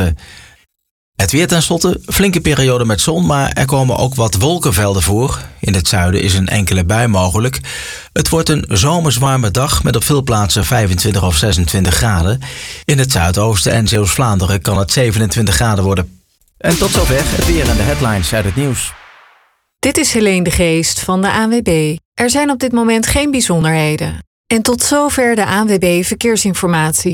Zeeuws-Vlaanderen. Het weer tenslotte, flinke periode met zon, maar er komen ook wat wolkenvelden voor. In het zuiden is een enkele bui mogelijk. Het wordt een zomers warme dag met op veel plaatsen 25 of 26 graden. In het zuidoosten en Zeeuws-Vlaanderen kan het 27 graden worden. En tot zover het weer en de headlines uit het nieuws. Dit is Helene de Geest van de ANWB. Er zijn op dit moment geen bijzonderheden. En tot zover de ANWB Verkeersinformatie.